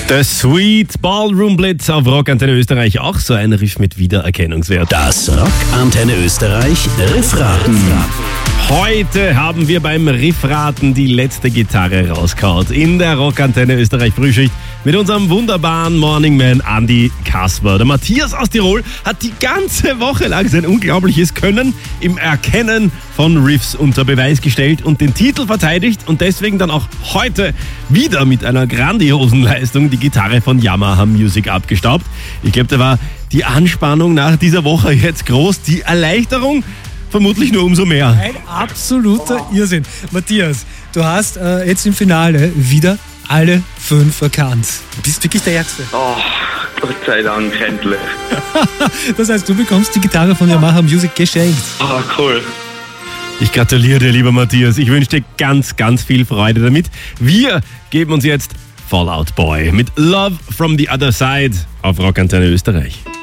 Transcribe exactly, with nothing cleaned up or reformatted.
Der Sweet Ballroom Blitz auf Rockantenne Österreich, auch so ein Riff mit Wiedererkennungswert. Das Rockantenne Österreich Riffraten. Heute haben wir beim Riffraten die letzte Gitarre rausgehauen in der Rockantenne Österreich Frühschicht mit unserem wunderbaren Morningman Andi Kasper. Der Matthias aus Tirol hat die ganze Woche lang sein unglaubliches Können im Erkennen von Riffs unter Beweis gestellt und den Titel verteidigt und deswegen dann auch heute wieder mit einer grandiosen Leistung die Gitarre von Yamaha Music abgestaubt. Ich glaube, da war die Anspannung nach dieser Woche jetzt groß, die Erleichterung vermutlich nur umso mehr. Ein absoluter Irrsinn. Matthias, du hast äh, jetzt im Finale wieder alle fünf erkannt. Du bist wirklich der Ärgste. Oh, Gott sei Dank, endlich. Das heißt, du bekommst die Gitarre von Yamaha Music geschenkt. Oh, cool. Ich gratuliere dir, lieber Matthias. Ich wünsche dir ganz, ganz viel Freude damit. Wir geben uns jetzt Fall Out Boy mit Love from the Other Side auf Rockantenne Österreich.